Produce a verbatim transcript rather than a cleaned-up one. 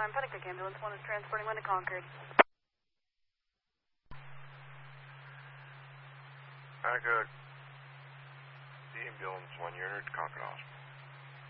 nine, Pennacook Ambulance one is transporting one to Concord. Pennacook, the ambulance one, you're at Concord Hospital.